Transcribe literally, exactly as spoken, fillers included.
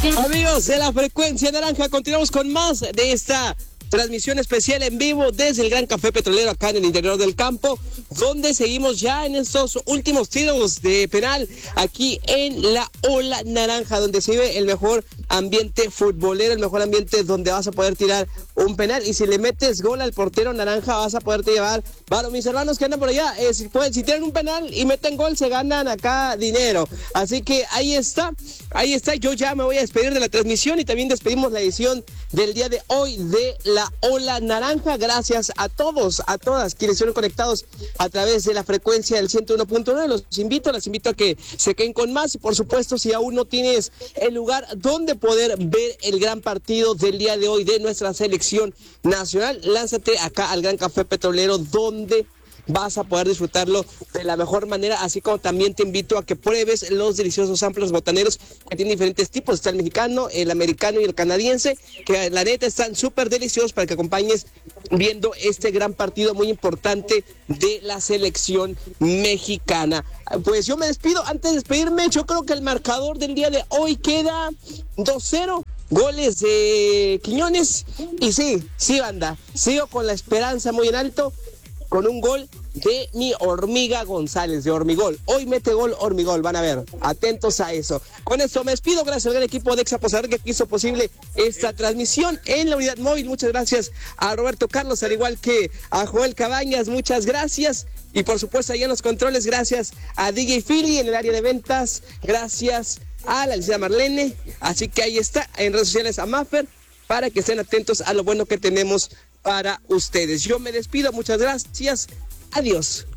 Amigos de la Frecuencia Naranja, continuamos con más de esta transmisión especial en vivo desde el Gran Café Petrolero acá en el interior del campo, donde seguimos ya en estos últimos tiros de penal aquí en la Ola Naranja, donde se vive el mejor ambiente futbolero, el mejor ambiente donde vas a poder tirar un penal, y si le metes gol al portero naranja vas a poderte llevar, bueno, mis hermanos que andan por allá, eh, si, pueden, si tienen un penal y meten gol se ganan acá dinero, así que ahí está, ahí está, yo ya me voy a despedir de la transmisión y también despedimos la edición del día de hoy de la Ola Naranja. Gracias a todos, a todas quienes estuvieron conectados a través de la frecuencia del ciento uno punto nueve. Los invito, las invito a que se queden con más, y por supuesto, si aún no tienes el lugar donde poder ver el gran partido del día de hoy de nuestra selección nacional, lánzate acá al Gran Café Petrolero, donde vas a poder disfrutarlo de la mejor manera, así como también te invito a que pruebes los deliciosos samples botaneros que tienen diferentes tipos. Está el mexicano, el americano y el canadiense, que la neta están súper deliciosos para que acompañes viendo este gran partido muy importante de la selección mexicana. Pues yo me despido. Antes de despedirme, yo creo que el marcador del día de hoy queda dos cero. Goles de Quiñones, y sí, sí, banda, sigo con la esperanza muy en alto, con un gol de mi Hormiga González, de Hormigol. Hoy mete gol Hormigol, van a ver, atentos a eso. Con esto me despido, gracias al gran equipo de Exaposador que hizo posible esta transmisión en la unidad móvil. Muchas gracias a Roberto Carlos, al igual que a Joel Cabañas, muchas gracias. Y por supuesto, allá en los controles, gracias a D J Philly en el área de ventas, gracias a la licenciada Marlene. Así que ahí está, en redes sociales a Maffer, para que estén atentos a lo bueno que tenemos para ustedes. Yo me despido, muchas gracias, adiós.